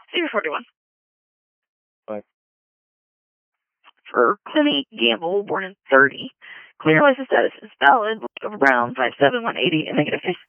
Senior 41. What? For Clinty Gamble, born in 30. Clear license status is valid. Over Brown, 5'7", 180, and negative 50.